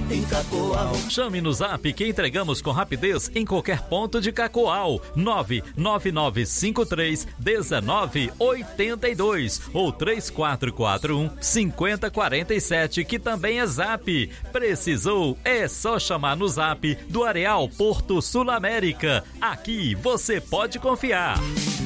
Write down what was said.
em Cacoal. Chame no Zap que entregamos com rapidez em qualquer ponto de Cacoal. 999531982 ou 3441-5047, que também é Zap. Precisou? É só chamar no Zap do Areal Porto Sul América. Aqui você pode confiar.